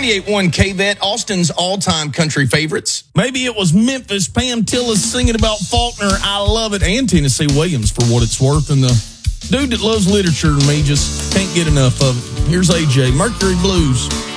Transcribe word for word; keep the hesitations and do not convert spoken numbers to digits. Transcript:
ninety-eight point one K-Vet, Austin's all-time country favorites. Maybe it was Memphis, Pam Tillis singing about Faulkner, I love it, and Tennessee Williams for what it's worth. And the dude that loves literature and me just can't get enough of it. Here's A J, Mercury Blues.